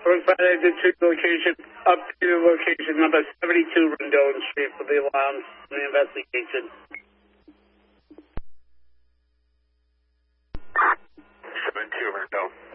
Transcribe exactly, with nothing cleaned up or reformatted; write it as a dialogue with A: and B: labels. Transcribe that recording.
A: Work by the two location, updated location number seventy-two Rendon Street for the alarms and the investigation.
B: seventy-two Rendon.